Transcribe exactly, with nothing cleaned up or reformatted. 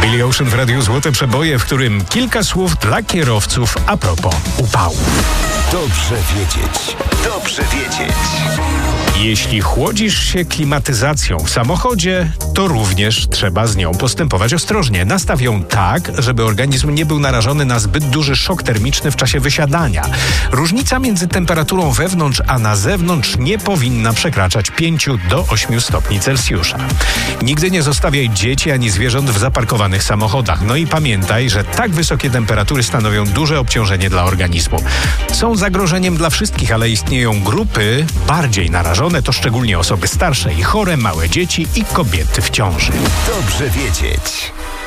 Billy Ocean w Radiu Złote Przeboje, w którym kilka słów dla kierowców a propos upału. Dobrze wiedzieć. Dobrze wiedzieć. Jeśli chłodzisz się klimatyzacją w samochodzie, to również trzeba z nią postępować ostrożnie. Nastaw ją tak, żeby organizm nie był narażony na zbyt duży szok termiczny w czasie wysiadania. Różnica między temperaturą wewnątrz a na zewnątrz nie powinna przekraczać pięć do ośmiu stopni Celsjusza. Nigdy nie zostawiaj dzieci ani zwierząt w zaparkowanych samochodach. No i pamiętaj, że tak wysokie temperatury stanowią duże obciążenie dla organizmu. Są zagrożeniem dla wszystkich, ale istnieją grupy bardziej narażone. To szczególnie osoby starsze i chore, małe dzieci i kobiety w ciąży. Dobrze wiedzieć.